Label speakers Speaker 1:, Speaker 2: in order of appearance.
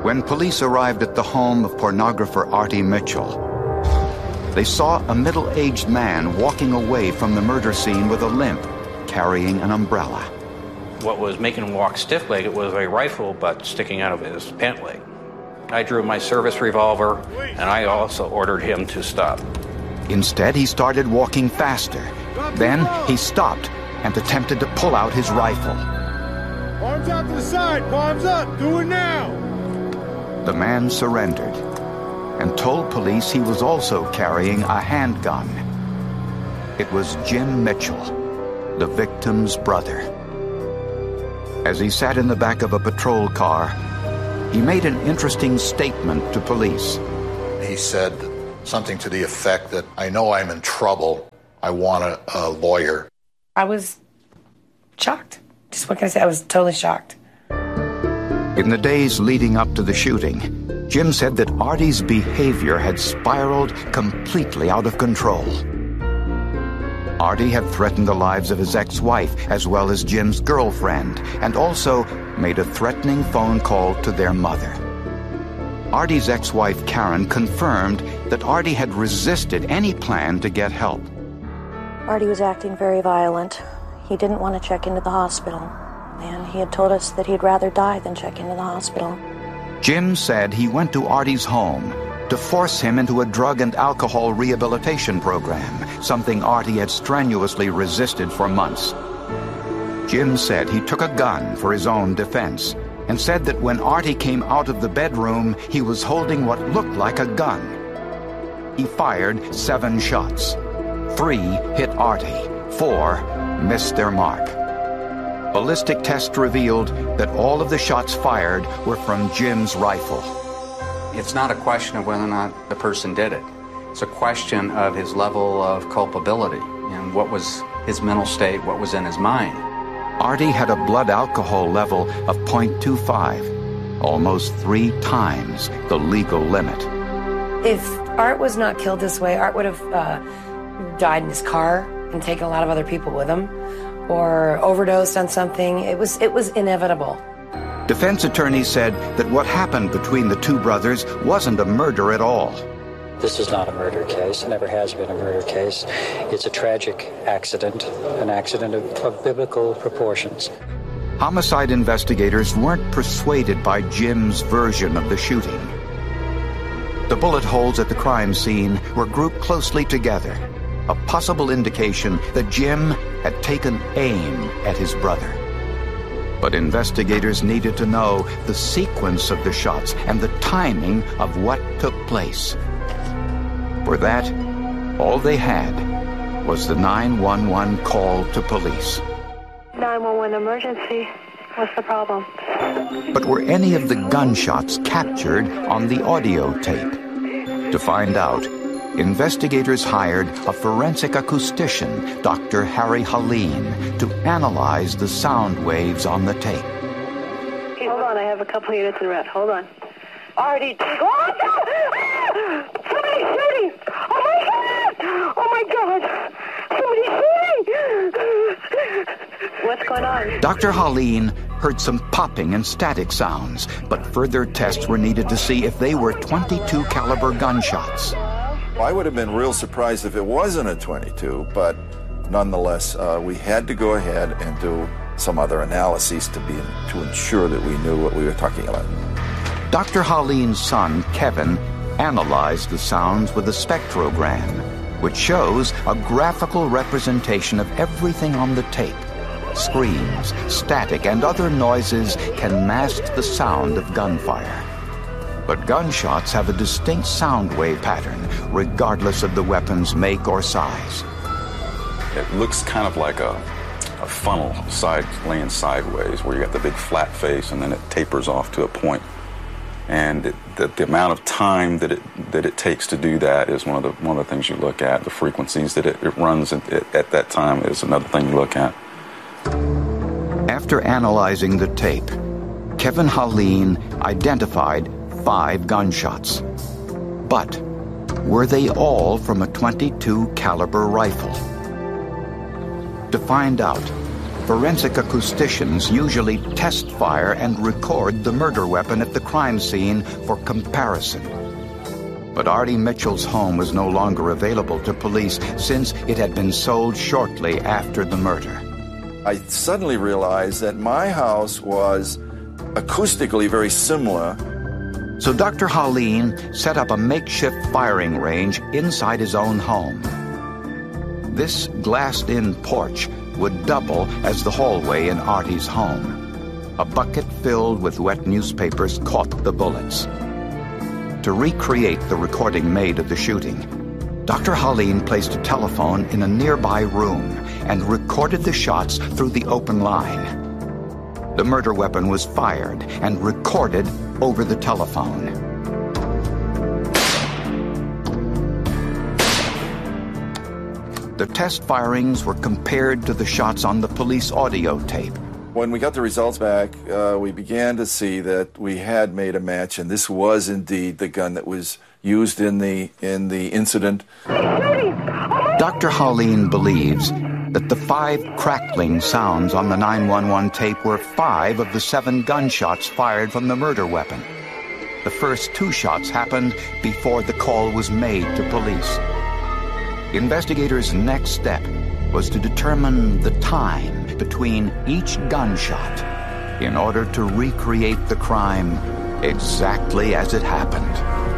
Speaker 1: When police arrived at the home of pornographer Artie Mitchell, they saw a middle-aged man walking away from the murder scene with a limp, carrying an umbrella.
Speaker 2: What was making him walk stiff-legged was a rifle butt sticking out of his pant leg. I drew my service revolver, and I also ordered him to stop.
Speaker 1: Instead, he started walking faster. Then he stopped and attempted to pull out his rifle.
Speaker 3: Arms out to the side, palms up, do it now!
Speaker 1: The man surrendered and told police he was also carrying a handgun. It was Jim Mitchell, the victim's brother. As he sat in the back of a patrol car, he made an interesting statement to police.
Speaker 4: He said something to the effect that, I know I'm in trouble, I want a lawyer.
Speaker 5: I was shocked. Just what can I say? I was totally shocked.
Speaker 1: In the days leading up to the shooting, Jim said that Artie's behavior had spiraled completely out of control. Artie had threatened the lives of his ex-wife as well as Jim's girlfriend, and also made a threatening phone call to their mother. Artie's ex-wife Karen confirmed that Artie had resisted any plan to get help.
Speaker 6: Artie was acting very violent. He didn't want to check into the hospital, and he had told us that he'd rather die than check into the hospital.
Speaker 1: Jim said he went to Artie's home to force him into a drug and alcohol rehabilitation program, something Artie had strenuously resisted for months. Jim said he took a gun for his own defense and said that when Artie came out of the bedroom, he was holding what looked like a gun. He fired 7 shots. 3 hit Artie, 4 missed their mark. Ballistic tests revealed that all of the shots fired were from Jim's rifle.
Speaker 7: It's not a question of whether or not the person did it. It's a question of his level of culpability and what was his mental state, what was in his mind.
Speaker 1: Artie had a blood alcohol level of 0.25, almost 3 times the legal limit.
Speaker 5: If Art was not killed this way, Art would have died in his car and taken a lot of other people with him, or overdosed on something. It was inevitable.
Speaker 1: Defense attorneys said that what happened between the 2 brothers wasn't a murder at all.
Speaker 8: This is not a murder case. It never has been a murder case. It's a tragic accident, an accident of biblical proportions.
Speaker 1: Homicide investigators weren't persuaded by Jim's version of the shooting. The bullet holes at the crime scene were grouped closely together, a possible indication that Jim had taken aim at his brother. But investigators needed to know the sequence of the shots and the timing of what took place. For that, all they had was the 911 call to police.
Speaker 6: 911 emergency. What's the problem?
Speaker 1: But were any of the gunshots captured on the audio tape? To find out, investigators hired a forensic acoustician, Dr. Harry Haleen, to analyze the sound waves on the tape.
Speaker 6: Hey, hold on, I have a couple units in red. Hold on. Artie, somebody's shooting! Oh my God! Oh my God! Somebody's shooting! What's going on?
Speaker 1: Dr. Haleen heard some popping and static sounds, but further tests were needed to see if they were .22 caliber gunshots.
Speaker 9: I would have been real surprised if it wasn't a .22, but nonetheless, we had to go ahead and do some other analyses to ensure that we knew what we were talking about.
Speaker 1: Dr. Haleen's son, Kevin, analyzed the sounds with a spectrogram, which shows a graphical representation of everything on the tape. Screams, static, and other noises can mask the sound of gunfire. But gunshots have a distinct sound wave pattern, regardless of the weapon's make or size.
Speaker 10: It looks kind of like a funnel laying sideways, where you got the big flat face and then it tapers off to a point. And the amount of time that it takes to do that is one of the things you look at. The frequencies that it runs at that time is another thing you look at.
Speaker 1: After analyzing the tape, Kevin Haleen identified 5 gunshots. But were they all from a .22 caliber rifle? To find out, Forensic acousticians usually test fire and record the murder weapon at the crime scene for comparison. But Artie Mitchell's home was no longer available to police since it had been sold shortly after the murder.
Speaker 9: I suddenly realized that my house was acoustically very similar.
Speaker 1: So Dr. Haleen set up a makeshift firing range inside his own home. This glassed-in porch would double as the hallway in Artie's home. A bucket filled with wet newspapers caught the bullets. To recreate the recording made of the shooting, Dr. Haleen placed a telephone in a nearby room and recorded the shots through the open line. The murder weapon was fired and recorded over the telephone. The test firings were compared to the shots on the police audio tape.
Speaker 9: When we got the results back, we began to see that we had made a match, and this was indeed the gun that was used in the incident.
Speaker 1: Dr. Haleen believes that the 5 crackling sounds on the 911 tape were 5 of the 7 gunshots fired from the murder weapon. The first 2 shots happened before the call was made to police. Investigators' next step was to determine the time between each gunshot in order to recreate the crime exactly as it happened.